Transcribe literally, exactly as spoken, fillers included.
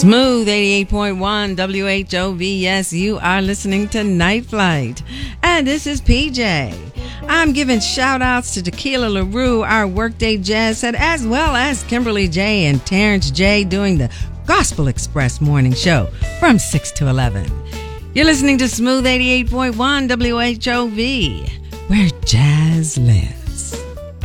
Smooth eighty-eight point one W H O V. Yes, you are listening to Night Flight. And this is P J. I'm giving shout outs to Tequila LaRue, our Workday Jazz set, as well as Kimberly J and Terrence J doing the Gospel Express morning show from six to eleven. You're listening to Smooth eighty-eight point one W H O V, where jazz lives.